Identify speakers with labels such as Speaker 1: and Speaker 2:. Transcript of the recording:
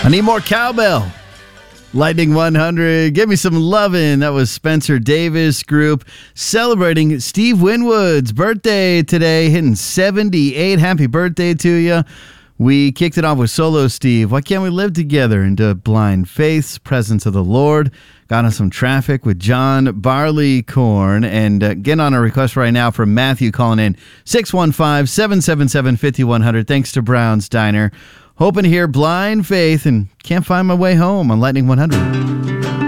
Speaker 1: I need more cowbell. Lightning 100, give me some lovin'. That was Spencer Davis Group celebrating Steve Winwood's birthday today, hitting 78. Happy birthday to you. We kicked it off with Solo Steve. Why can't we live together into Blind Faith's Presence of the Lord? Got on some traffic with John Barleycorn. And get on a request right now from Matthew calling in 615-777-5100. Thanks to Brown's Diner. Hoping to hear Blind Faith and can't find my way home on Lightning 100.